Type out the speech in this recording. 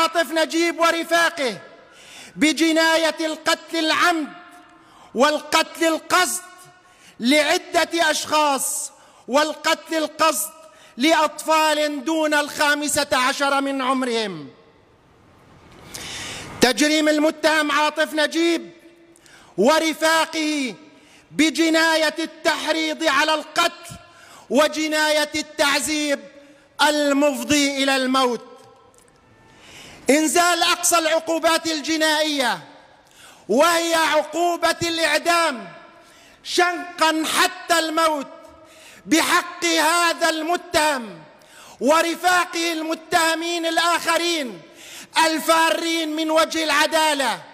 عاطف نجيب ورفاقه بجناية القتل العمد والقتل القصد لعدة أشخاص، والقتل القصد لأطفال دون 15 من عمرهم. تجريم المتهم عاطف نجيب ورفاقه بجناية التحريض على القتل وجناية التعذيب المفضي إلى الموت. إنزال أقصى العقوبات الجنائية وهي عقوبة الإعدام شنقا حتى الموت بحق هذا المتهم ورفاقه المتهمين الآخرين الفارين من وجه العدالة